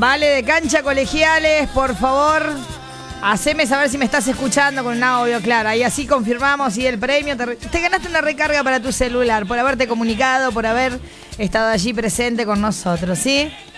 Vale de cancha colegiales, por favor. Haceme saber si me estás escuchando con un audio, claro. Ahí así confirmamos y el premio. Te ganaste una recarga para tu celular por haberte comunicado, por haber estado allí presente con nosotros, ¿sí?